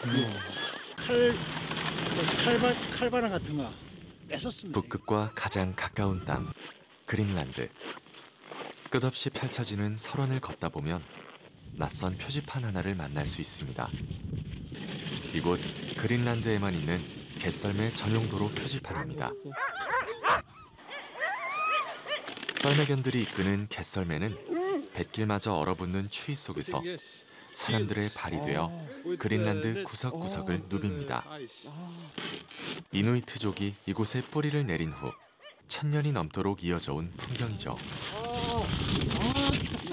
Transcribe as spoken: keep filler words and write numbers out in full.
칼, 그 칼바, 칼바람 같은 거 뺏었습니다. 북극과 가장 가까운 땅, 그린란드. 끝없이 펼쳐지는 설원을 걷다 보면 낯선 표지판 하나를 만날 수 있습니다. 이곳 그린란드에만 있는 개썰매 전용 도로 표지판입니다. 썰매견들이 이끄는 개썰매는 뱃길마저 얼어붙는 추위 속에서 사람들의 발이 되어 그린란드 구석구석을 누빕니다. 이누이트족이 이곳에 뿌리를 내린 후 천년이 넘도록 이어져 온 풍경이죠.